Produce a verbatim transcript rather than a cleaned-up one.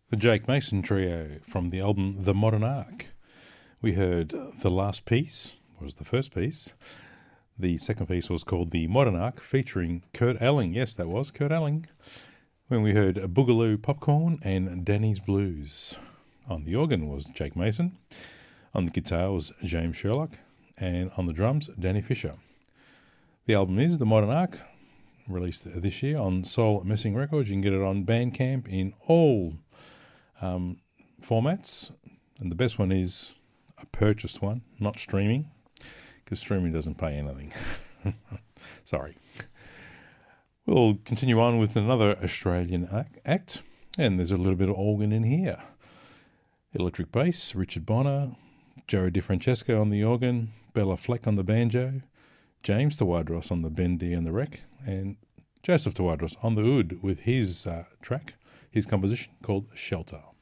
The Jake Mason Trio from the album The Modern Ark. We heard The Last Piece, was the first piece. The second piece was called The Modern Ark, featuring Kurt Elling. Yes, that was Kurt Elling. When we heard Boogaloo Popcorn and Danny's Blues. On the organ was Jake Mason. On the guitar was James Sherlock. And on the drums, Danny Fisher. The album is The Modern Ark, released this year on Soul Messing Records. You can get it on Bandcamp in all um, formats. And the best one is a purchased one, not streaming, because streaming doesn't pay anything. Sorry. We'll continue on with another Australian act, and there's a little bit of organ in here. Electric bass, Richard Bonner, Joe DiFrancesco on the organ, Bella Fleck on the banjo, James Tawadros on the bendy and the rec, and Joseph Tawadros on the oud with his uh, track, his composition called Shelter.